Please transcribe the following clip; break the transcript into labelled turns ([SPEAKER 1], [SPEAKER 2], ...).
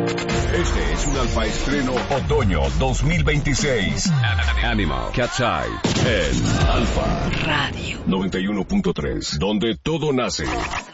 [SPEAKER 1] Este es un Alfa Estreno Otoño 2026. Animal Cat's Eye en Alfa Radio 91.3, donde todo nace.